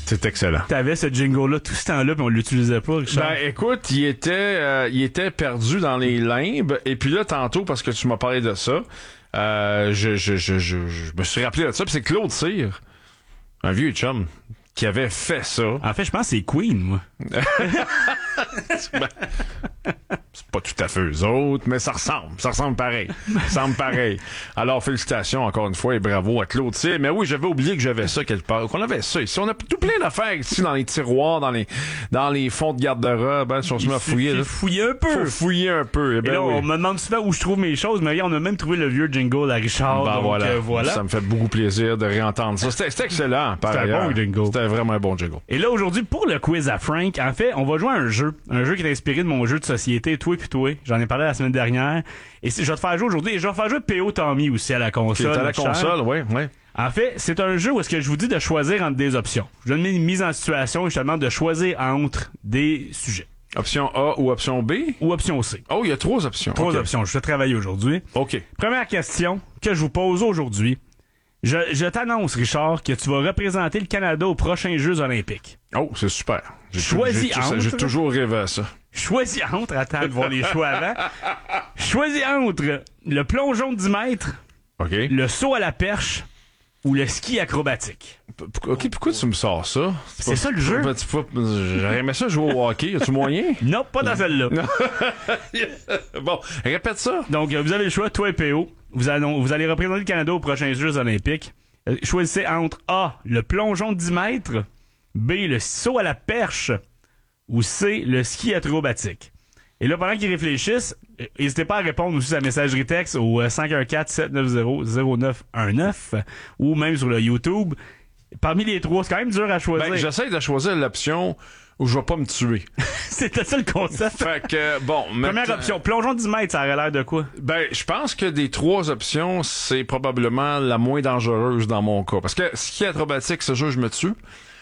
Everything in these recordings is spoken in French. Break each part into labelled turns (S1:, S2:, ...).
S1: C'est excellent.
S2: T'avais ce jingle-là tout ce temps-là, puis on l'utilisait pas, Richard.
S1: Ben, écoute, il était perdu dans les limbes, et puis là, tantôt, parce que tu m'as parlé de ça, je me suis rappelé de ça, puis c'est Claude Cyr, un vieux chum, qui avait fait ça.
S2: En fait, je pense que c'est Queen, moi.
S1: C'est pas tout à fait eux autres, mais ça ressemble pareil. Ça ressemble pareil. Alors, félicitations encore une fois et bravo à Claude Cyr. Mais oui, j'avais oublié que j'avais ça quelque part, qu'on avait ça ici. On a tout plein d'affaires ici dans les tiroirs, dans les fonds de garde-robe, hein, si on se met à fouiller.
S2: Fouiller un peu.
S1: Faut fouiller un peu.
S2: Et là,
S1: oui.
S2: on me demande souvent où je trouve mes choses, mais regarde, on a même trouvé le vieux jingle à Richard.
S1: Ben
S2: donc,
S1: voilà. Ça me fait beaucoup plaisir de réentendre ça. C'était excellent, par ailleurs.
S2: C'était un bon jingle.
S1: C'était vraiment un bon jingle.
S2: Et là, aujourd'hui, pour le quiz à Frank, en fait, on va jouer à un jeu qui est inspiré de mon jeu de société, Toi puis Toi. J'en ai parlé la semaine dernière. Et je vais te faire jouer aujourd'hui. Et je vais faire jouer P.O. Tommy aussi à la console.
S1: À la console, oui.
S2: En fait, c'est un jeu où est-ce que je vous dis de choisir entre des options. Je donne une mise en situation et je te demande de choisir entre des sujets.
S1: Option A ou option B?
S2: Ou option C.
S1: Oh, il y a 3 options.
S2: Trois options. Je vais travailler aujourd'hui.
S1: OK.
S2: Première question que je vous pose aujourd'hui. Je t'annonce, Richard, que tu vas représenter le Canada aux prochains Jeux olympiques.
S1: Oh, c'est super.
S2: J'ai
S1: toujours rêvé à ça.
S2: Choisis entre, attends de voir les choix avant. Choisis entre le plongeon de 10 mètres,
S1: OK.
S2: le saut à la perche ou le ski acrobatique.
S1: OK, pourquoi tu me sors ça?
S2: C'est ça le jeu?
S1: J'aurais aimé ça jouer au hockey. As-tu moyen?
S2: Non, pas dans celle-là.
S1: Bon, répète ça.
S2: Donc, vous avez le choix, toi et PO. Vous allez représenter le Canada aux prochains Jeux olympiques. Choisissez entre A, le plongeon de 10 mètres, B, le saut à la perche, ou C, le ski acrobatique. Et là, pendant qu'ils réfléchissent, n'hésitez pas à répondre aussi à la messagerie texte au 514-790-0919 ou même sur le YouTube. Parmi les trois, c'est quand même dur à choisir.
S1: Ben, j'essaie de choisir l'option où je vais pas me tuer.
S2: C'était ça le concept.
S1: Fait que, bon...
S2: Première option, plongeon de 10 mètres, ça aurait l'air de quoi?
S1: Ben, je pense que des 3 options, c'est probablement la moins dangereuse dans mon cas. Parce que ski acrobatique, ce jeu, je me tue.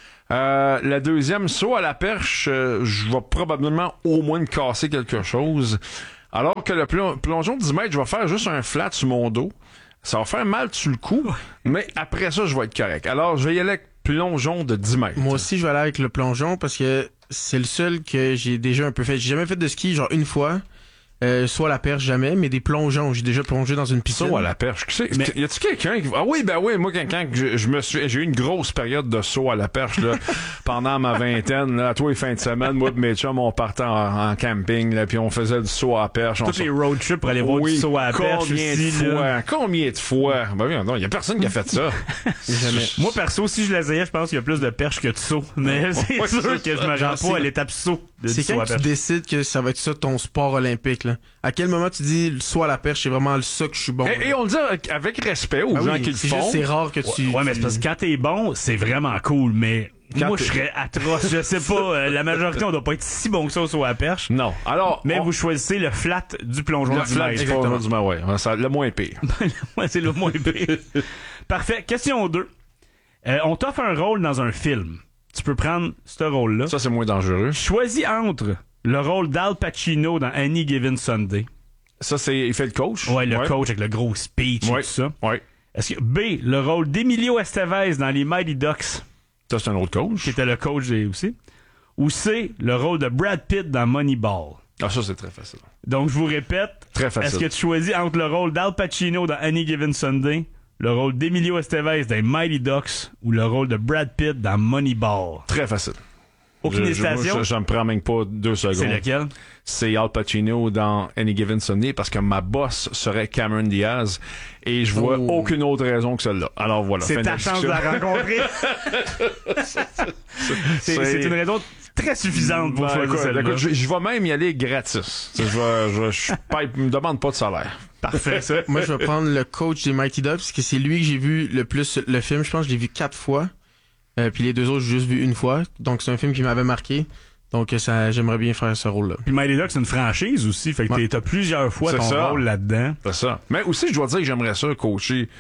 S1: La deuxième, saut à la perche, je vais probablement au moins me casser quelque chose. Alors que le plongeon de 10 mètres, je vais faire juste un flat sur mon dos. Ça va faire mal sur le cou, mais après ça, je vais être correct. Alors, je vais y aller avec plongeon de 10 mètres.
S3: Moi aussi, je vais aller avec le plongeon parce que c'est le seul que j'ai déjà un peu fait. J'ai jamais fait de ski, genre une fois. Soit à la perche, jamais, mais des plongeons. J'ai déjà plongé dans une piscine.
S1: Saut à la perche. Mais... Y a-tu quelqu'un qui... Ah oui, moi, quand j'ai eu une grosse période de saut à la perche, là, pendant ma vingtaine, là, tous les fins de semaine, moi et mes chums, on partait en camping, là, puis on faisait du saut à la perche.
S2: Tous les road trips pour aller voir du saut à la perche aussi,
S1: Combien de fois? Ben oui, non, y a personne qui a fait ça.
S2: Jamais. Moi, perso, si je l'essayais, je pense qu'il y a plus de perche que de saut. Mais c'est sûr que je me rends pas à l'étape saut.
S3: C'est quand tu décides que ça va être ça ton sport olympique, là? À quel moment tu dis le saut à la perche, c'est vraiment ça que je suis bon?
S1: Et on le dit avec respect aux gens qui le font.
S3: C'est rare que tu...
S2: Ouais, mais c'est parce que quand t'es bon, c'est vraiment cool, mais... Moi, je serais atroce. Je sais pas, la majorité, on doit pas être si bon que ça au saut à la perche.
S1: Non. Alors,
S2: mais vous choisissez le flat du plongeon du mètre.
S1: Exactement. Du mètre, ouais. Le moins pire.
S2: Ouais, c'est le moins pire. Parfait. Question 2. On t'offre un rôle dans un film. Tu peux prendre ce rôle-là.
S1: Ça, c'est moins dangereux.
S2: Choisis entre le rôle d'Al Pacino dans Any Given Sunday.
S1: Ça, il fait le coach.
S2: Ouais, le coach avec le gros speech et tout ça.
S1: Ouais.
S2: Est-ce que B, le rôle d'Emilio Estevez dans les Mighty Ducks?
S1: Ça, c'est un autre coach.
S2: Qui était le coach aussi. Ou C, le rôle de Brad Pitt dans Moneyball?
S1: Ah, ça, c'est très facile.
S2: Donc, je vous répète.
S1: Très facile.
S2: Est-ce que tu choisis entre le rôle d'Al Pacino dans Any Given Sunday, le rôle d'Emilio Estevez dans Mighty Ducks ou le rôle de Brad Pitt dans Moneyball?
S1: Très facile.
S2: Aucune hésitation?
S1: Je me prends même pas 2 secondes.
S2: C'est lequel?
S1: C'est Al Pacino dans Any Given Sunday parce que ma boss serait Cameron Diaz et je vois aucune autre raison que celle-là. Alors voilà.
S2: C'est ta chance de la rencontrer. c'est une raison très suffisante pour choisir celle-là.
S1: Écoute, je vais même y aller gratis. Je me demande pas de salaire.
S2: Parfait, ça.
S3: Moi, je vais prendre le coach des Mighty Ducks parce que c'est lui que j'ai vu le plus le film. Je pense que je l'ai vu 4 fois. Puis les 2 autres, j'ai juste vu une fois. Donc, c'est un film qui m'avait marqué. Donc, j'aimerais bien faire ce rôle-là.
S2: Puis Mighty Ducks, c'est une franchise aussi. Fait que t'as plusieurs fois ton rôle là-dedans.
S1: C'est ça. Mais aussi, je dois dire que j'aimerais ça coacher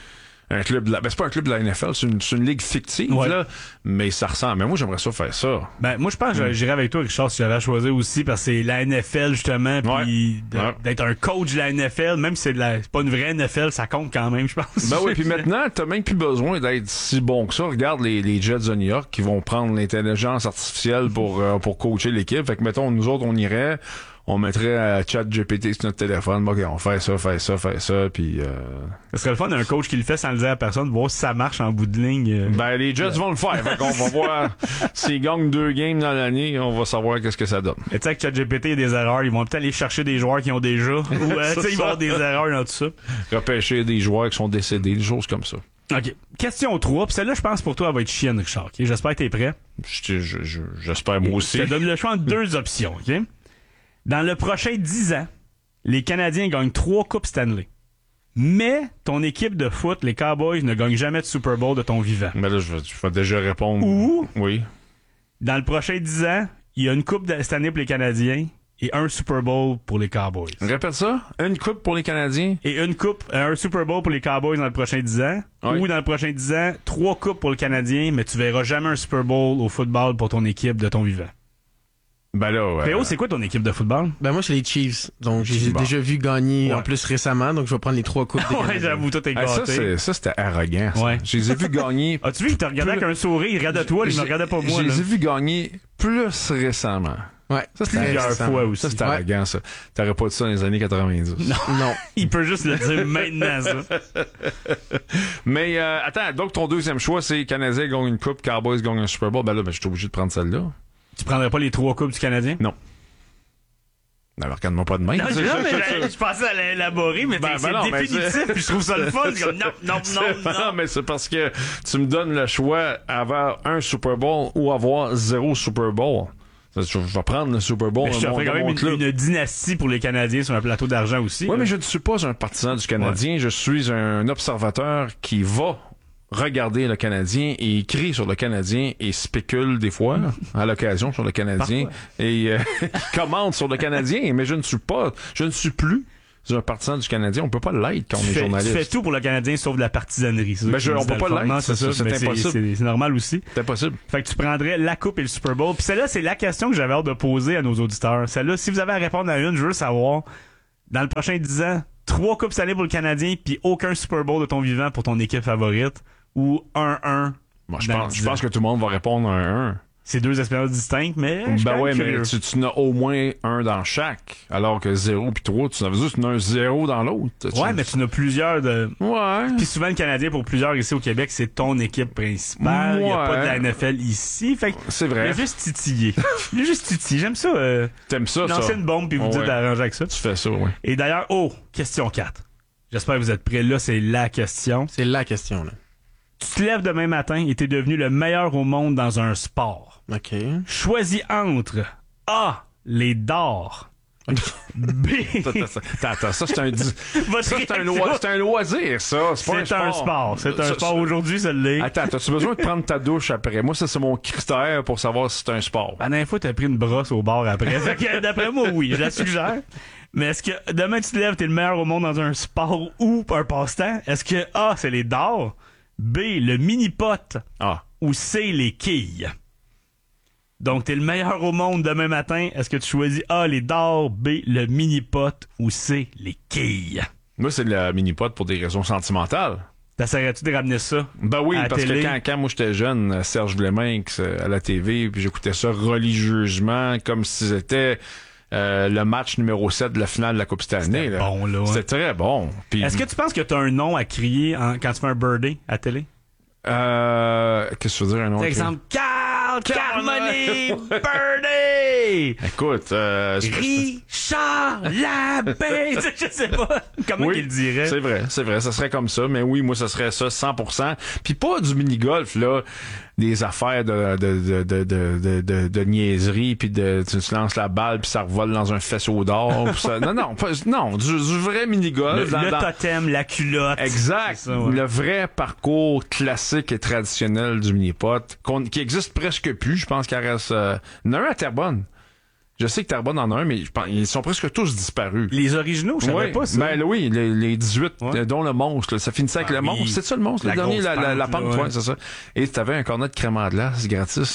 S1: un club c'est pas un club de la NFL, c'est une ligue fictive,
S2: Ouais.
S1: là, mais ça ressemble. Mais moi, j'aimerais ça faire ça.
S2: Ben, moi, je pense que j'irais avec toi, Richard, si j'avais à choisir aussi, parce que c'est la NFL, justement, puis d'être un coach de la NFL, même si c'est pas une vraie NFL, ça compte quand même, je pense.
S1: Ben oui, puis maintenant, t'as même plus besoin d'être si bon que ça. Regarde les Jets de New York qui vont prendre l'intelligence artificielle pour coacher l'équipe. Fait que, mettons, nous autres, on irait, on mettrait ChatGPT sur notre téléphone. OK, on fait ça, puis...
S2: Ce serait le fun d'un coach qui le fait sans le dire à personne, voir si ça marche en bout de ligne.
S1: Ben, les Jets vont le faire. Fait qu'on va voir s'ils gagnent 2 games dans l'année, on va savoir qu'est-ce que ça donne.
S2: Et tu sais, avec ChatGPT, il y a des erreurs. Ils vont peut-être aller chercher des joueurs qui ont déjà. Ou, tu sais, ils vont avoir des erreurs dans tout ça.
S1: Repêcher des joueurs qui sont décédés, des choses comme ça.
S2: OK. Question 3. Puis celle-là, je pense pour toi, elle va être chienne, Richard. OK? J'espère que t'es prêt.
S1: J'espère moi aussi.
S2: Je te donne le choix entre deux options. OK? Dans le prochain 10 ans, les Canadiens gagnent 3 Coupes Stanley. Mais ton équipe de foot, les Cowboys, ne gagnent jamais de Super Bowl de ton vivant.
S1: Mais là, je vais déjà répondre.
S2: Ou,
S1: oui.
S2: Dans le prochain 10 ans, il y a une Coupe Stanley pour les Canadiens et un Super Bowl pour les Cowboys.
S1: Répète ça. Une coupe pour les Canadiens.
S2: Et un Super Bowl pour les Cowboys dans le prochain 10 ans.
S1: Oui.
S2: Ou dans le prochain 10 ans, 3 coupes pour le Canadien, mais tu verras jamais un Super Bowl au football pour ton équipe de ton vivant.
S1: Ben là,
S2: Théo, c'est quoi ton équipe de football?
S3: Ben moi, c'est les Chiefs. Donc, j'ai
S1: Bon.
S3: déjà vu gagner
S1: Ouais.
S3: en plus récemment. Donc, je vais prendre les 3 coupes des
S2: Ouais,
S3: Canadiens.
S2: j'avoue, toi t'es gâté.
S1: ça, c'était arrogant. Ça.
S2: Ouais.
S1: Je les ai vus gagner.
S2: As-tu vu qu'il te regardait avec un sourire? Il regardait toi, il me regardait pas moi.
S1: Je
S2: Là.
S1: les ai vus gagner plus récemment.
S3: Ouais.
S1: Ça, c'était
S2: Plusieurs
S3: récemment.
S2: fois aussi.
S1: Ça, c'était
S3: Ouais.
S1: arrogant, ça. T'aurais pas dit ça dans les années 90.
S3: Non.
S2: Il peut juste le dire maintenant, ça.
S1: Mais, attends, donc ton deuxième choix, c'est Canadiens gagnent une coupe, Cowboys gagnent un Super Bowl. Ben là, je suis obligé de prendre celle-là.
S2: Tu prendrais pas les 3 coupes du Canadien?
S1: Non. Alors, regarde-moi pas de main.
S2: Non, je pensais à l'élaborer, mais
S1: Ben,
S2: c'est
S1: non, mais
S2: définitif, puis je trouve ça le fun. C'est comme, non.
S1: Non, mais c'est parce que tu me donnes le choix avoir un Super Bowl ou avoir 0 Super Bowl. Je vais prendre le Super Bowl.
S2: Mais je te ferais quand même une dynastie pour les Canadiens sur un plateau d'argent aussi.
S1: Oui, mais je ne suis pas un partisan du Canadien. Ouais. Je suis un observateur qui va regarder le Canadien et écrit sur le Canadien et spécule des fois à l'occasion sur le Canadien et commente sur le Canadien. Mais je ne suis plus un partisan du Canadien. On peut pas l'être quand on est journaliste.
S2: Tu fais tout pour le Canadien sauf de la partisanerie.
S1: Ben on peut pas l'être.
S2: C'est impossible. C'est normal aussi.
S1: C'est impossible.
S2: Fait que tu prendrais la coupe et le Super Bowl. Puis celle-là, c'est la question que j'avais hâte de poser à nos auditeurs. Celle-là, si vous avez à répondre à une, je veux savoir, dans le prochain 10 ans, 3 coupes Stanley pour le Canadien puis aucun Super Bowl de ton vivant pour ton équipe favorite ou 1-1.
S1: Moi, je pense que tout le monde va répondre à un 1.
S2: C'est 2 expériences distinctes, mais.
S1: Ben ouais, mais tu n'as au moins un dans chaque. Alors que 0 puis 3, tu n'avais juste un 0 dans l'autre.
S2: Ouais, mais tu en as plusieurs de.
S1: Ouais.
S2: Puis souvent, le Canadien, pour plusieurs ici au Québec, c'est ton équipe principale. Il n'y a pas de la NFL ici. Fait que.
S1: C'est vrai.
S2: Il a juste titillé. J'aime ça.
S1: T'aimes ça, ça?
S2: Lancer une bombe puis vous dites d'arranger avec ça.
S1: Tu fais ça, oui.
S2: Et d'ailleurs, question 4. J'espère que vous êtes prêts. Là, c'est la question.
S3: C'est la question, là.
S2: Tu te lèves demain matin et t'es devenu le meilleur au monde dans un sport.
S3: OK.
S2: Choisis entre A, les dards. B.
S1: Attends, ça, c'est un loisir, ça. C'est pas un sport.
S2: C'est un sport aujourd'hui, ça l'est.
S1: Attends, as-tu besoin de prendre ta douche après? Moi, ça, c'est mon critère pour savoir si c'est un sport.
S2: La dernière fois, t'as pris une brosse au bar après. Fait que, d'après moi, oui, je la suggère. Mais est-ce que demain, tu te lèves, t'es le meilleur au monde dans un sport ou un passe-temps? Est-ce que A, c'est les dards? B, le mini-pot? Ou C, les quilles? Donc, t'es le meilleur au monde demain matin. Est-ce que tu choisis A, les dards, B, le mini-pot ou C, les quilles?
S1: Moi, c'est le mini-pot pour des raisons sentimentales.
S2: T'essaierais-tu de ramener ça?
S1: Ben oui, parce
S2: télé?
S1: que quand moi j'étais jeune, Serge Vleminck à la TV, puis j'écoutais ça religieusement, comme si c'était le match numéro 7 de la finale de la Coupe Stanley.
S2: C'était bon, là.
S1: C'était très bon. Puis,
S2: est-ce que tu penses que t'as un nom à crier quand tu fais un birdie à télé?
S1: Qu'est-ce que tu veux dire un nom?
S2: Par exemple, Carl Carmoni Birdie!
S1: Écoute,
S2: Richard Labbé! Je sais pas comment il dirait.
S1: C'est vrai, ça serait comme ça, mais oui, moi, ça serait ça 100%. Puis pas du mini-golf, là, des affaires de niaiserie, puis tu te lances la balle, puis ça revole dans un faisceau d'or. Non, du vrai mini-golf.
S2: Le totem, la culotte.
S1: Exact. Ça, ouais. Le vrai parcours classique et traditionnel du mini-pot, qui existe presque plus. Je pense qu'il reste... Il y en a un à Terrebonne. Je sais que Terrebonne en a un, mais je pense, ils sont presque tous disparus.
S2: Les originaux, je savais
S1: Ouais,
S2: pas ça.
S1: ben là, oui, les 18,
S2: Ouais.
S1: dont le monstre, là, ça finissait avec
S2: Ah
S1: le
S2: oui.
S1: monstre. C'est ça le monstre,
S2: La
S1: le dernier,
S2: grosse
S1: la
S2: pente,
S1: pente,
S2: là,
S1: ouais, c'est ça. Et t'avais un cornet de crème à glace gratis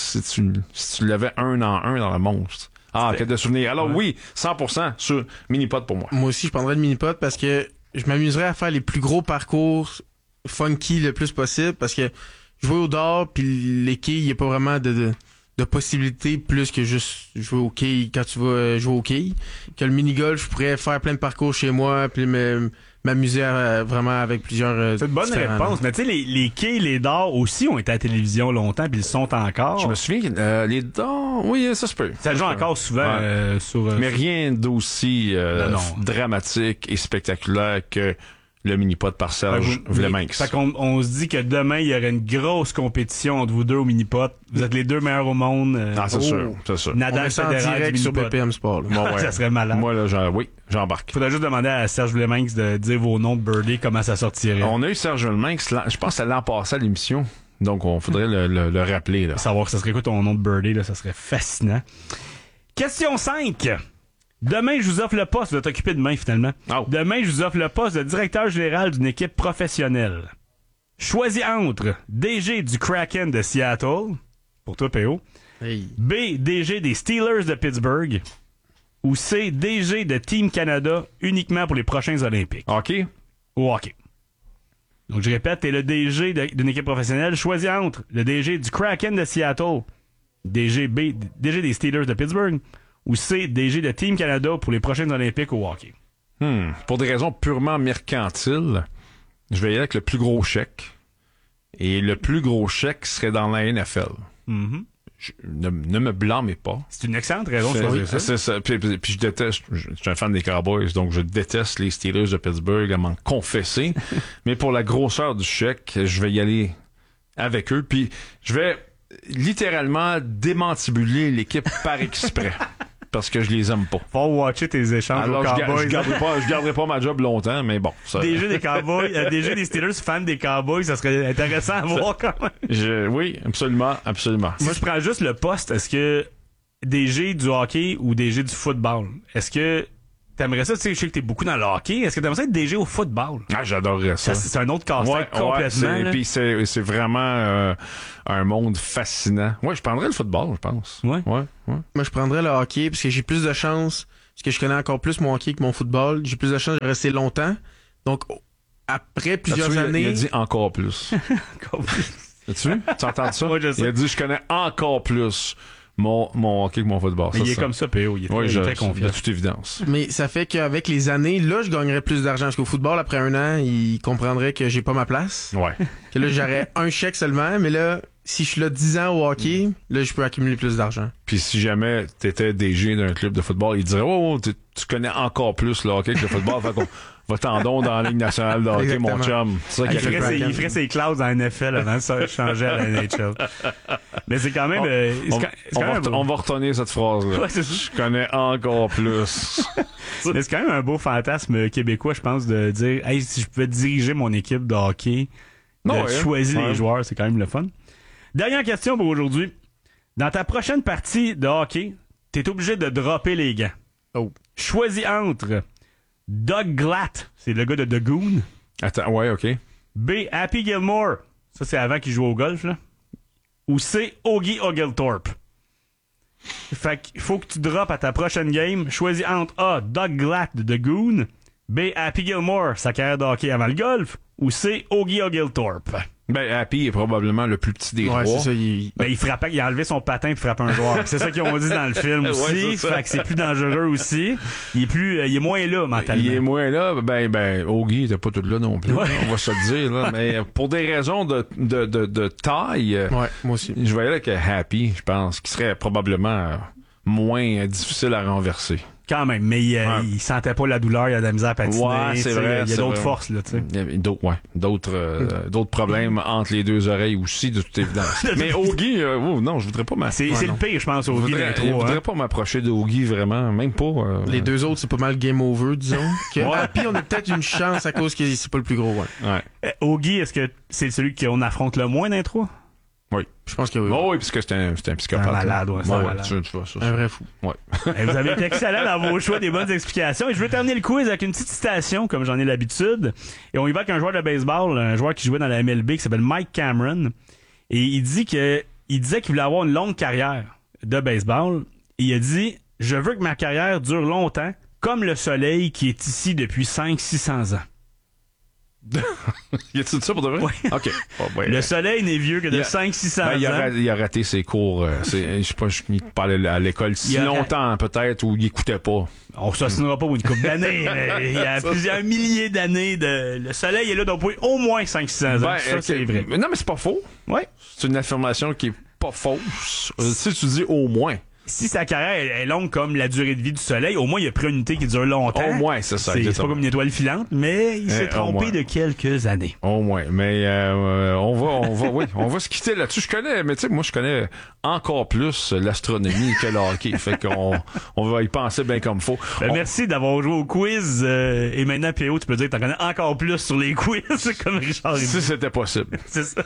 S1: si tu l'avais un en un dans le monstre. Ah, quel de souvenirs. Alors oui, 100% sur Minipod pour moi.
S3: Moi aussi, je prendrais le mini-pot parce que je m'amuserais à faire les plus gros parcours funky le plus possible parce que jouer au dard puis les quilles, il n'y a pas vraiment de possibilités plus que juste jouer au quilles quand tu vas jouer au quilles. Que le mini-golf, je pourrais faire plein de parcours chez moi puis m'amuser vraiment avec plusieurs
S2: C'est une bonne
S3: différents-
S2: réponse. Mais tu sais, les quilles, les dards aussi ont été à la télévision longtemps, puis ils le sont encore.
S1: Je me souviens, les dents, oui, ça se peut.
S2: Ça joue encore souvent
S1: Ouais.
S2: sur...
S1: Mais rien d'aussi
S2: Non.
S1: dramatique et spectaculaire que le mini-pod par Serge Vleminx.
S2: Fait qu'on on se dit que demain, il y aurait une grosse compétition entre vous deux au mini-pot. Vous êtes les deux meilleurs au monde.
S1: Ah, c'est sûr, c'est sûr.
S3: On
S2: Nadal
S3: met ça en
S2: fédéral
S3: direct
S2: du
S3: sur
S2: mini-pot.
S3: BPM Sport. là.
S1: Bon, ouais.
S2: Ça serait malade.
S1: Moi, là, j'embarque.
S2: Faudrait juste demander à Serge Vleminx de dire vos noms de birdie, comment ça sortirait.
S1: On a eu Serge Vleminx, je pense à l'an passé à l'émission. Donc, on faudrait le rappeler, là.
S2: Savoir que ça serait quoi ton nom de birdie, là, ça serait fascinant. Question 5. Demain, je vous offre le poste, vous êtes occupé demain finalement.
S1: Oh.
S2: Demain, je vous offre le poste de directeur général d'une équipe professionnelle. Choisis entre DG du Kraken de Seattle, pour toi PO,
S3: Hey.
S2: B, DG des Steelers de Pittsburgh, ou C, DG de Team Canada uniquement pour les prochains Olympiques.
S1: OK?
S2: Au hockey. Donc, je répète, t'es le DG d'une équipe professionnelle. Choisis entre le DG du Kraken de Seattle, DG des Steelers de Pittsburgh, ou C, DG de Team Canada pour les prochaines Olympiques au hockey.
S1: Pour des raisons purement mercantiles, je vais y aller avec le plus gros chèque. Et le plus gros chèque serait dans la NFL.
S2: Mhm.
S1: Ne me blâmez pas.
S2: C'est une excellente raison de choisir ça.
S1: C'est ça. Puis je déteste, je suis un fan des Cowboys, donc je déteste les Steelers de Pittsburgh à m'en confesser. Mais pour la grosseur du chèque, je vais y aller avec eux. Puis je vais littéralement démantibuler l'équipe par exprès. Parce que je les aime pas.
S2: Faut watcher tes échanges
S1: Alors,
S2: aux Cowboys.
S1: je garderai pas ma job longtemps, mais bon. Ça,
S2: DG des Cowboys, DG des Steelers, fan des Cowboys, ça serait intéressant à voir quand même.
S1: oui, absolument.
S2: Si je prends juste le poste, est-ce que DG du hockey ou DG du football? Est-ce que t'aimerais ça? Tu sais, je sais que t'es beaucoup dans le hockey. Est-ce que t'aimerais ça être DG au football?
S1: Ah, j'adorerais ça.
S2: C'est un autre casse-tête complètement. là.
S1: Puis c'est vraiment un monde fascinant. Ouais, je prendrais le football, je pense.
S2: Ouais.
S1: Ouais.
S3: Moi, je prendrais le hockey parce que j'ai plus de chances, parce que je connais encore plus mon hockey que mon football. J'ai plus de chances de rester longtemps. Donc, après plusieurs années...
S1: Il a dit encore plus. Tu entends ça?
S2: Ouais, je sais.
S1: Il a dit je connais encore plus mon hockey que mon football.
S2: Mais
S1: Ça,
S2: il est
S1: ça.
S2: comme ça, PO. Il est
S1: Oui,
S2: très confiant.
S1: de toute évidence.
S3: Mais ça fait qu'avec les années, là, je gagnerais plus d'argent. Parce qu'au football, après un an, ils comprendraient que j'ai pas ma place.
S1: Ouais.
S3: Que là, j'aurais un chèque seulement. Mais là, si je suis là 10 ans au hockey, là, je peux accumuler plus d'argent.
S1: Puis si jamais t'étais DG d'un club de football, il dirait tu connais encore plus le hockey que le football. Fait qu'on va t'en dans la Ligue nationale de hockey, mon
S3: Exactement.
S1: chum. C'est ça
S3: Il
S1: qui arrive.
S3: ferait
S2: Il ferait ses clouds en NFL avant de se changer à la NHL. Mais c'est quand même...
S1: On va retourner cette phrase-là.
S2: Ouais, c'est ça.
S1: Je connais encore plus.
S2: Mais c'est quand même un beau fantasme québécois, je pense, de dire hey, si je pouvais diriger mon équipe de hockey,
S1: Non,
S2: de
S1: ouais.
S2: choisir
S1: Ouais.
S2: les joueurs, c'est quand même le fun. Dernière question pour aujourd'hui. Dans ta prochaine partie de hockey, t'es obligé de dropper les gants.
S3: Oh.
S2: Choisis entre Doug Glatt, c'est le gars de The Goon,
S1: Attends, ouais, OK.
S2: B. Happy Gilmore, ça c'est avant qu'il joue au golf, là, ou C. Ogie Oglethorpe. Fait qu'il faut que tu droppes à ta prochaine game. Choisis entre A. Doug Glatt de The Goon, B. Happy Gilmore, sa carrière de hockey avant le golf, ou C. Ogie Oglethorpe.
S1: Ben, Happy est probablement le plus petit des
S3: Ouais,
S1: trois.
S3: c'est ça. Il...
S2: Ben, il a enlevé son patin pour frapper un joueur. C'est ça qu'ils ont dit dans le film
S1: Ouais,
S2: aussi.
S1: c'est ça.
S2: Fait que c'est plus dangereux aussi. Il est moins là mentalement.
S1: Il est moins là, Ogie était pas tout là non plus.
S2: Ouais.
S1: On va se le dire, là. Mais pour des raisons de taille,
S3: Ouais, moi aussi.
S1: je vais y aller avec Happy, je pense, qui serait probablement moins difficile à renverser.
S2: Quand même, mais il sentait pas la douleur, il a de la misère à patiner.
S1: Ouais, c'est
S2: tu sais,
S1: vrai,
S2: il y a
S1: c'est
S2: d'autres
S1: vrai.
S2: forces, là, tu sais.
S1: Il y avait d'autres problèmes entre les deux oreilles aussi, de toute évidence. Mais Ogie, non, je voudrais pas
S2: C'est
S3: Ouais,
S2: le
S3: non.
S2: pire, je pense,
S1: Je
S2: au Guy
S1: voudrais,
S2: d'intro.
S1: voudrais pas m'approcher de Ogie vraiment, même pas.
S3: Les deux autres, c'est pas mal game over, disons. Que Happy, on a peut-être une chance à cause que c'est pas le plus gros, ouais.
S1: Ouais.
S2: Ogie, est-ce que c'est celui qu'on affronte le moins d'intro?
S1: Oui.
S3: Je pense que oui.
S1: Oh oui, parce que c'est un psychopathe.
S2: Un malade, ouais, c'est un malade.
S1: Tu vois ça.
S3: Un vrai fou.
S1: Ouais.
S2: Et vous avez été excellent dans vos choix, des bonnes explications. Et je veux terminer le quiz avec une petite citation, comme j'en ai l'habitude. Et on y va avec un joueur de baseball, un joueur qui jouait dans la MLB, qui s'appelle Mike Cameron. Et il disait qu'il voulait avoir une longue carrière de baseball. Et il a dit, je veux que ma carrière dure longtemps, comme le soleil qui est ici depuis 500-600 ans.
S1: Y a-t-il ça pour de vrai?
S2: Oui.
S1: OK. Oh, ouais.
S2: Le soleil n'est vieux que de 500-600 ans.
S1: Il a raté ses cours. Je sais pas, il parlait à l'école si longtemps, peut-être, où il écoutait pas.
S2: On s'assinera pas pour une couple d'années. Mais il y a plusieurs milliers d'années le soleil est là depuis au moins 500-600 ans. Ça, c'est vrai.
S1: Non, mais c'est pas faux.
S2: Oui.
S1: C'est une affirmation qui est pas fausse. Si tu dis au moins.
S2: Si sa carrière est longue comme la durée de vie du soleil, au moins il a pris une unité qui dure longtemps.
S1: Au moins, c'est ça.
S2: C'est pas comme une étoile filante, mais il s'est trompé de quelques années.
S1: Au moins. Mais on va se quitter là-dessus. Je connais encore plus l'astronomie que le hockey. Fait qu'on va y penser bien comme faut.
S2: Merci d'avoir joué au quiz. Et maintenant, P.O., tu peux dire que t'en connais encore plus sur les quiz, comme Richard.
S1: Si c'était possible.
S2: C'est ça.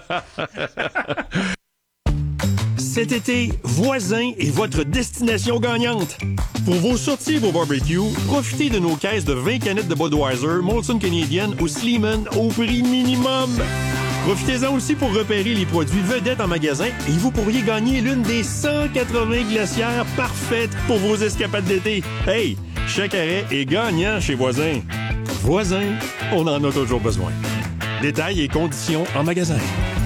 S4: Cet été, Voisin est votre destination gagnante. Pour vos sorties et vos barbecues, profitez de nos caisses de 20 canettes de Budweiser, Molson Canadian ou Sleeman au prix minimum. Profitez-en aussi pour repérer les produits vedettes en magasin et vous pourriez gagner l'une des 180 glacières parfaites pour vos escapades d'été. Hey, chaque arrêt est gagnant chez Voisin. Voisin, on en a toujours besoin. Détails et conditions en magasin.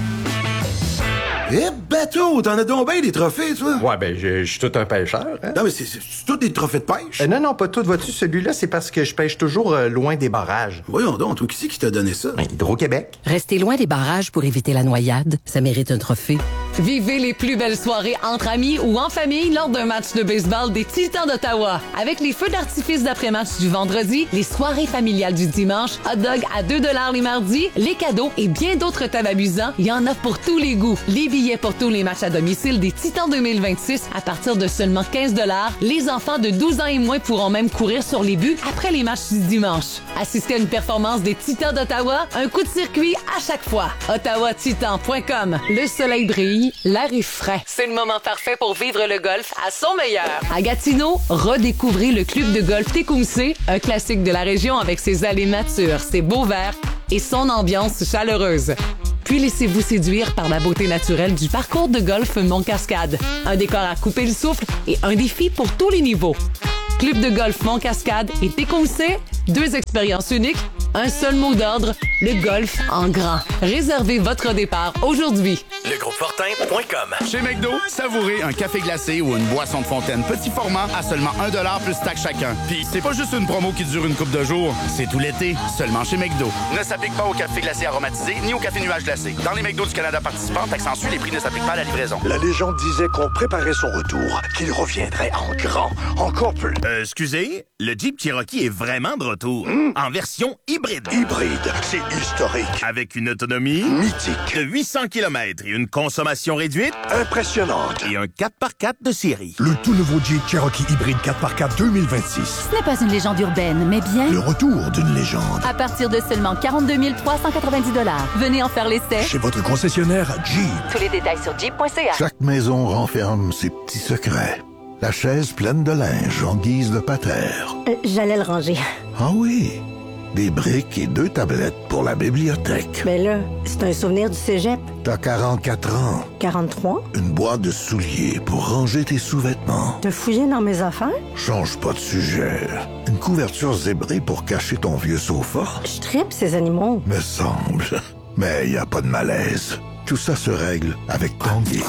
S5: Eh, bateau, t'en as donc bien des trophées, toi?
S6: Ouais, ben, je suis tout un pêcheur. Hein?
S5: Non, mais c'est tous des trophées de pêche?
S6: Non, pas tout. Vois-tu, celui-là, c'est parce que je pêche toujours loin des barrages.
S5: Voyons donc, toi, qui c'est qui t'a donné ça?
S6: Ben, Hydro-Québec.
S7: Restez loin des barrages pour éviter la noyade. Ça mérite un trophée. Vivez les plus belles soirées entre amis ou en famille lors d'un match de baseball des Titans d'Ottawa. Avec les feux d'artifice d'après-match du vendredi, les soirées familiales du dimanche, hot dog à 2$ les mardis, les cadeaux et bien d'autres thèmes amusants, il y en a pour tous les goûts. Les billets pour tous les matchs à domicile des Titans 2026 à partir de seulement 15$. Les enfants de 12 ans et moins pourront même courir sur les buts après les matchs du dimanche. Assistez à une performance des Titans d'Ottawa, un coup de circuit à chaque fois. OttawaTitan.com. Le soleil brille, l'air est frais. C'est le moment parfait pour vivre le golf à son meilleur. À Gatineau, redécouvrez le club de golf Tecumseh, un classique de la région avec ses allées matures, ses beaux verts et son ambiance chaleureuse. Puis laissez-vous séduire par la beauté naturelle du parcours de golf Mont-Cascade. Un décor à couper le souffle et un défi pour tous les niveaux. Club de golf Mont-Cascade et Tecumseh, 2 expériences uniques, un seul mot d'ordre, le golf en grand. Réservez votre départ aujourd'hui.
S8: Legroupefortin.com. Chez McDo, savourez un café glacé ou une boisson de fontaine petit format à seulement 1$ plus taxe chacun. Puis c'est pas juste une promo qui dure une couple de jours, c'est tout l'été, seulement chez McDo. Ne s'applique pas au café glacé aromatisé ni au café nuage glacé. Dans les McDo du Canada participants, taxe en sus, les prix ne s'appliquent pas à la livraison.
S9: La légende disait qu'on préparait son retour, qu'il reviendrait en grand, encore plus.
S10: Excusez, le Jeep Cherokee est vraiment de retour. En version hybride.
S9: Hybride, c'est historique.
S10: Avec une autonomie
S9: mythique
S10: de 800 km et une consommation réduite
S9: impressionnante.
S10: Et un 4x4 de série.
S9: Le tout nouveau Jeep Cherokee hybride 4x4 2026.
S11: Ce n'est pas une légende urbaine, mais bien
S9: le retour d'une légende.
S11: À partir de seulement 42 390$. Venez en faire l'essai.
S9: Chez votre concessionnaire Jeep.
S11: Tous les détails sur jeep.ca.
S9: Chaque maison renferme ses petits secrets. La chaise pleine de linge en guise de patère.
S12: J'allais le ranger.
S9: Ah oui, des briques et 2 tablettes pour la bibliothèque.
S12: Mais là, c'est un souvenir du cégep.
S9: T'as 44 ans.
S12: 43?
S9: Une boîte de souliers pour ranger tes sous-vêtements.
S12: Te fouiller dans mes affaires?
S9: Change pas de sujet. Une couverture zébrée pour cacher ton vieux sofa.
S12: Je tripe ces animaux.
S9: Me semble. Mais y a pas de malaise. Tout ça se règle avec Tanguay.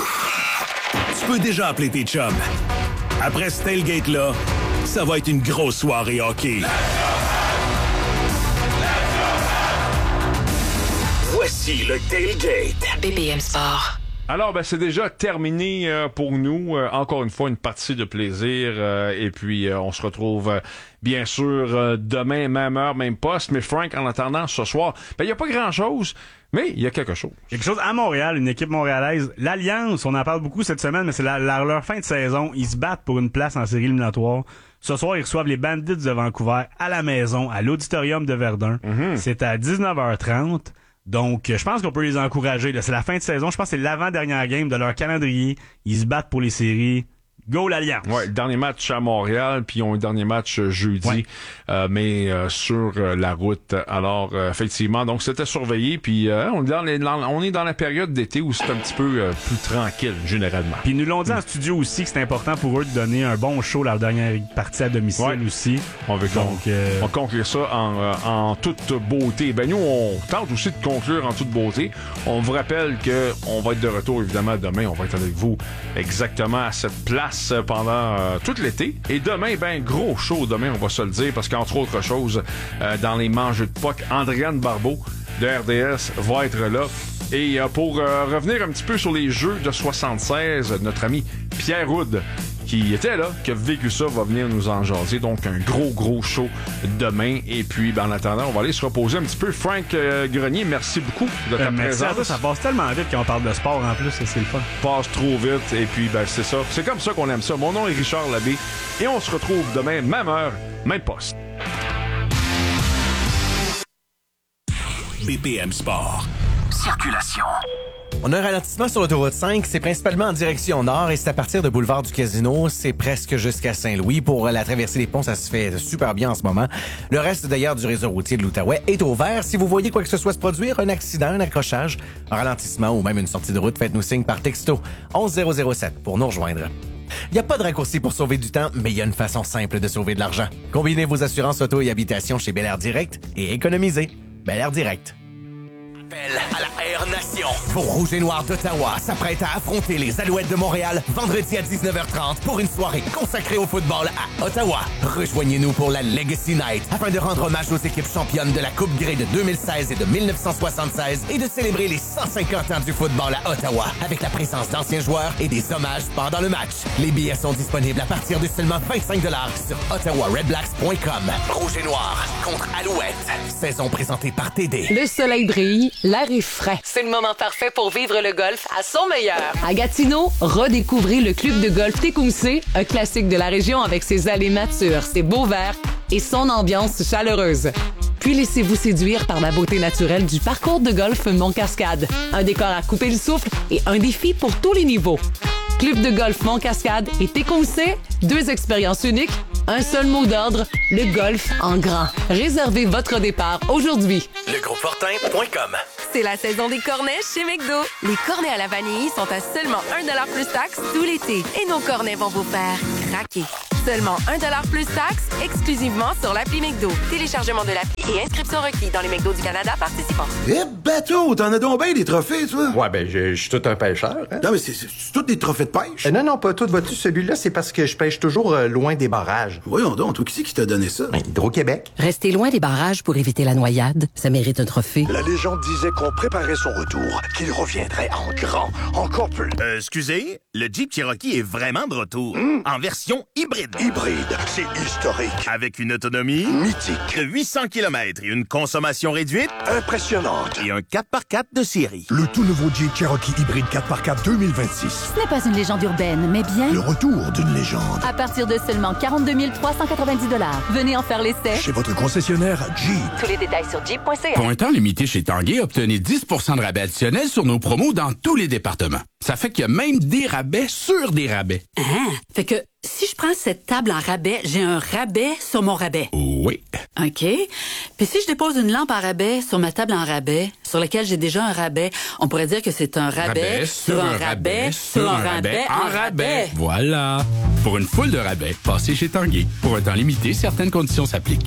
S10: Tu peux déjà appeler tes chums. Après ce tailgate-là, ça va être une grosse soirée hockey.
S8: Voici le tailgate.
S7: BPM Sport.
S1: Alors, c'est déjà terminé pour nous. Encore une fois, une partie de plaisir. Et puis, on se retrouve, bien sûr, demain, même heure, même poste. Mais Frank, en attendant, ce soir, il n'y a pas grand-chose, mais il y a quelque chose.
S2: Quelque chose à Montréal, une équipe montréalaise. L'Alliance, on en parle beaucoup cette semaine, mais c'est leur fin de saison. Ils se battent pour une place en série éliminatoire. Ce soir, ils reçoivent les Bandits de Vancouver à la maison, à l'Auditorium de Verdun. C'est à 19h30. Donc, je pense qu'on peut les encourager. Là. C'est la fin de saison. Je pense que c'est l'avant-dernière game de leur calendrier. Ils se battent pour les séries. Go l'Alliance!
S1: Ouais, le dernier match à Montréal, puis ils ont un dernier match jeudi, mais sur la route. Alors, effectivement, donc c'était surveillé, puis on est dans la période d'été où c'est un petit peu plus tranquille, généralement.
S2: Puis ils nous l'ont dit en studio aussi que c'est important pour eux de donner un bon show leur dernière partie à domicile aussi.
S1: On veut on conclure ça en toute beauté. Ben nous, on tente aussi de conclure en toute beauté. On vous rappelle que on va être de retour, évidemment, demain. On va être avec vous exactement à cette place pendant tout l'été. Et demain, ben gros show demain, on va se le dire, parce qu'entre autres choses, dans les mangeux de POC, Andréane Barbeau de RDS va être là. Et pour revenir un petit peu sur les Jeux de 76, notre ami Pierre Houd, qui était là, qui a vécu ça, va venir nous en jaser. Donc, un gros show demain. Et puis, ben, en attendant, on va aller se reposer un petit peu. Frank Grenier, merci beaucoup de ta présence.
S2: Ça passe tellement vite quand on parle de sport en plus, c'est le fun.
S1: Passe trop vite. Et puis, ben, c'est ça. C'est comme ça qu'on aime ça. Mon nom est Richard Labbé. Et on se retrouve demain, même heure, même poste.
S10: BPM Sport.
S13: Circulation. On a un ralentissement sur l'autoroute 5, c'est principalement en direction nord et c'est à partir de boulevard du Casino, c'est presque jusqu'à Saint-Louis. Pour la traversée des ponts, ça se fait super bien en ce moment. Le reste d'ailleurs du réseau routier de l'Outaouais est ouvert. Si vous voyez quoi que ce soit se produire, un accident, un accrochage, un ralentissement ou même une sortie de route, faites-nous signe par texto 11007 pour nous rejoindre. Il n'y a pas de raccourci pour sauver du temps, mais il y a une façon simple de sauver de l'argent. Combinez vos assurances auto et habitation chez Bel Air Direct et économisez. Bel Air Direct.
S14: À la Air Nation.
S13: Pour Rouge et Noir d'Ottawa s'apprête à affronter les Alouettes de Montréal vendredi à 19h30 pour une soirée consacrée au football à Ottawa. Rejoignez-nous pour la Legacy Night afin de rendre hommage aux équipes championnes de la Coupe Grey de 2016 et de 1976 et de célébrer les 150 ans du football à Ottawa avec la présence d'anciens joueurs et des hommages pendant le match. Les billets sont disponibles à partir de seulement 25$ sur ottawaredblacks.com.
S14: Rouge et Noir contre Alouettes.
S13: Saison présentée par TD.
S7: Le soleil brille, l'air est frais. C'est le moment parfait pour vivre le golf à son meilleur. À Gatineau, redécouvrez le club de golf Tecumseh, un classique de la région avec ses allées matures, ses beaux verts et son ambiance chaleureuse. Puis laissez-vous séduire par la beauté naturelle du parcours de golf Mont-Cascade. Un décor à couper le souffle et un défi pour tous les niveaux. Club de golf Mont-Cascade et Tecumseh, 2 expériences uniques, un seul mot d'ordre, le golf en grand. Réservez votre départ aujourd'hui.
S14: Legroupefortin.com.
S15: C'est la saison des cornets chez McDo. Les cornets à la vanille sont à seulement 1$ plus taxe tout l'été. Et nos cornets vont vous faire craquer. Seulement 1$ plus taxe, exclusivement sur l'appli McDo. Téléchargement de l'appli et inscription requis dans les McDo du Canada participants.
S5: Eh, bateau, t'en as donc bien des trophées, toi?
S6: Ouais, ben, je suis tout un pêcheur. Hein?
S5: Non, mais c'est tous des trophées de pêche?
S6: Non, pas tout. Vois-tu, celui-là, c'est parce que je pêche toujours loin des barrages.
S5: Voyons donc, toi, qui c'est qui t'a donné ça?
S6: Hydro-Québec.
S7: Restez loin des barrages pour éviter la noyade. Ça mérite un trophée.
S9: La légende disait qu'on préparait son retour, qu'il reviendrait en grand, encore plus.
S8: Excusez, le Jeep Cherokee est vraiment de retour. En version hybride.
S9: Hybride, c'est historique.
S8: Avec une autonomie
S9: mythique
S8: de 800 km et une consommation réduite
S9: impressionnante.
S8: Et un 4x4 de série.
S9: Le tout nouveau Jeep Cherokee hybride 4x4 2026.
S11: Ce n'est pas une légende urbaine, mais bien
S9: le retour d'une légende.
S11: À partir de seulement 42 390 $. Venez en faire l'essai
S9: chez votre concessionnaire Jeep.
S15: Tous les détails sur jeep.ca.
S16: Pour un temps limité chez Tanguay, obtenez 10% de rabais additionnel sur nos promos dans tous les départements. Ça fait qu'il y a même des rabais sur des rabais.
S17: Fait que si je prends cette table en rabais, j'ai un rabais sur mon rabais.
S16: Oui.
S17: OK. Puis si je dépose une lampe en rabais sur ma table en rabais, sur laquelle j'ai déjà un rabais, on pourrait dire que c'est un rabais sur un rabais sur un rabais en rabais.
S16: Voilà. Pour une foule de rabais, passez chez Tanguay. Pour un temps limité, certaines conditions s'appliquent.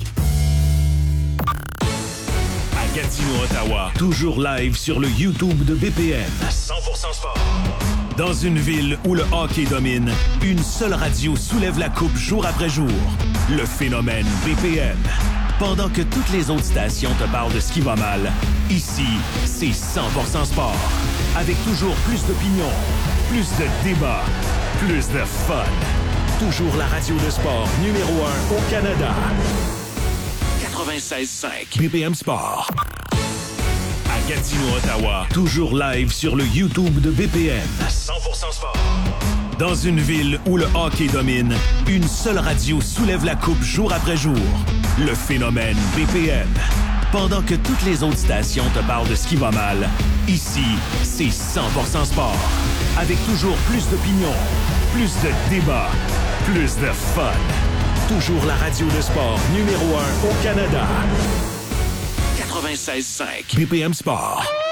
S10: Gatineau, Ottawa, toujours live sur le YouTube de BPM. 100% sport. Dans une ville où le hockey domine, une seule radio soulève la coupe jour après jour. Le phénomène BPM. Pendant que toutes les autres stations te parlent de ce qui va mal, ici, c'est 100% sport. Avec toujours plus d'opinions, plus de débats, plus de fun. Toujours la radio de sport numéro 1 au Canada. 96.5 BPM Sport. À Gatineau, Ottawa, toujours live sur le YouTube de BPM. 100% sport. Dans une ville où le hockey domine, une seule radio soulève la coupe jour après jour. Le phénomène BPM. pendant que toutes les autres stations te parlent de ce qui va mal, ici, c'est 100% sport. Avec toujours plus d'opinions, plus de débats, plus de fun. Toujours la radio de sport numéro 1 au Canada. 96.5 BPM Sport.